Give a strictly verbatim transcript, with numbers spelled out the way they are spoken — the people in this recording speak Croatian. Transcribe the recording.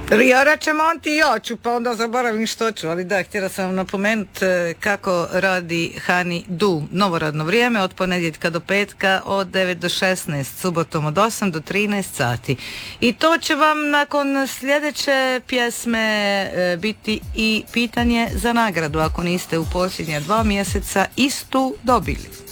Ja rečem on ti ja ću, pa onda zaboravim što ću, ali da, htjela sam vam napomenuti kako radi Hani Du. Novoradno vrijeme od ponedjeljka do petka od devet do šesnaest, subotom od osam do trinaest sati. I to će vam nakon sljedeće pjesme biti i pitanje za nagradu, ako niste u posljednja dva mjeseca istu dobili.